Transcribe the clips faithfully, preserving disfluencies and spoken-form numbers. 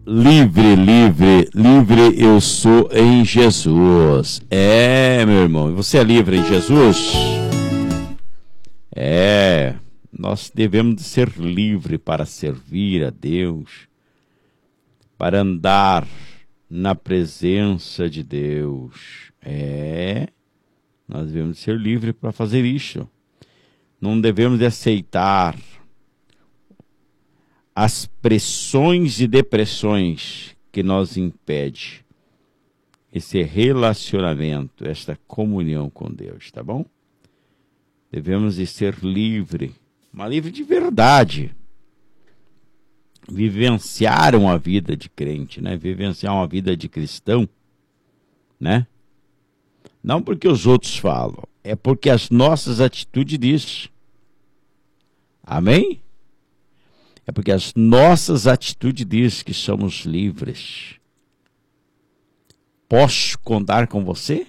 livre, livre, livre eu sou em Jesus. É, meu irmão, e você é livre em Jesus? É, nós devemos ser livres para servir a Deus, para andar na presença de Deus. É, nós devemos ser livres para fazer isso. Não devemos aceitar as pressões e depressões que nos impede esse relacionamento, esta comunhão com Deus, tá bom? Devemos de ser livre, mas livre de verdade. Vivenciar uma vida de crente, né? Vivenciar uma vida de cristão, né? Não porque os outros falam, é porque as nossas atitudes dizem. Amém? É porque as nossas atitudes dizem que somos livres. Posso contar com você?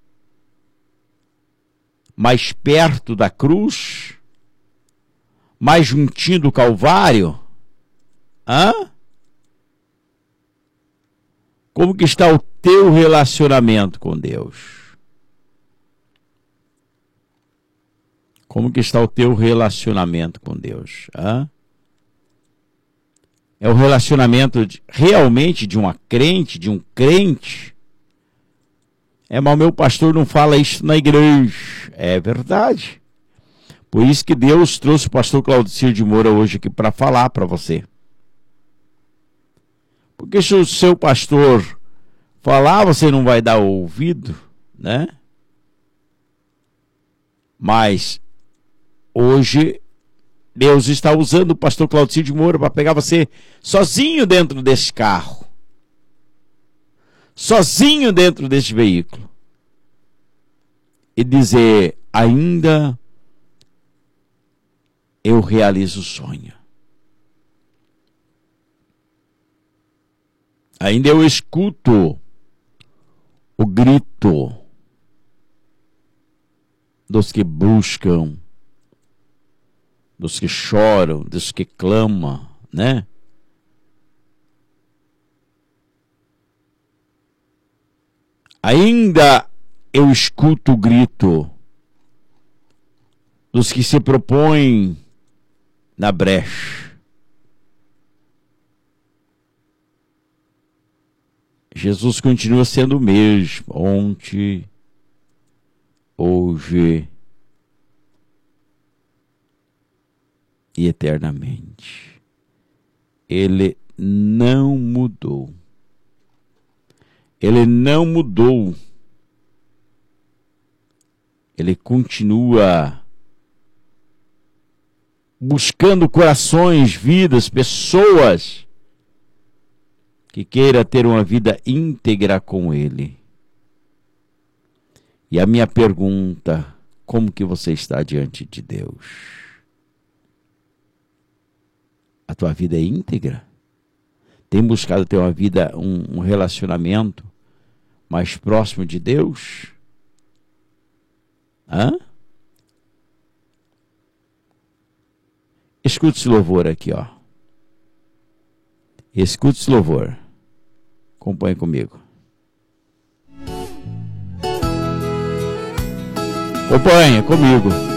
Mais perto da cruz? Mais juntinho do Calvário? Hã? Como que está o teu relacionamento com Deus? Como que está o teu relacionamento com Deus? Hã? É o relacionamento de, realmente de uma crente, de um crente? É, mas o meu pastor não fala isso na igreja. É verdade. Por isso que Deus trouxe o pastor Claudicir de Moura hoje aqui para falar para você. Porque se o seu pastor falar, você não vai dar ouvido, né? Mas hoje Deus está usando o pastor Claudicir de Moura para pegar você sozinho dentro desse carro. Sozinho dentro desse veículo. E dizer, ainda eu realizo o sonho. Ainda eu escuto o grito dos que buscam, dos que choram, dos que clamam, né? Ainda eu escuto o grito dos que se propõem na brecha. Jesus continua sendo o mesmo, ontem, hoje e eternamente. Ele não mudou. Ele não mudou. Ele continua buscando corações, vidas, pessoas que queira ter uma vida íntegra com Ele. E a minha pergunta, como que você está diante de Deus? A tua vida é íntegra? Tem buscado ter uma vida, um, um relacionamento mais próximo de Deus? Hã? Escute esse louvor aqui, ó. Escute esse louvor. Acompanhe comigo. Acompanhe comigo.